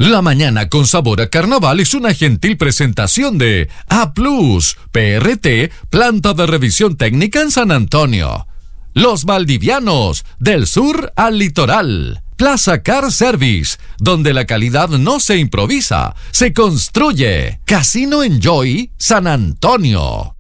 La mañana con sabor a carnaval es una gentil presentación de A+, PRT, Planta de Revisión Técnica en San Antonio. Los Valdivianos, del sur al litoral. Plaza Car Service, donde la calidad no se improvisa, se construye. Casino Enjoy, San Antonio.